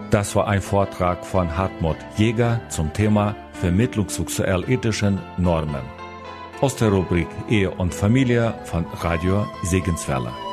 Das war ein Vortrag von Hartmut Jäger zum Thema Vermittlung sexuell-ethischen Normen aus der Rubrik Ehe und Familie von Radio Segenswelle.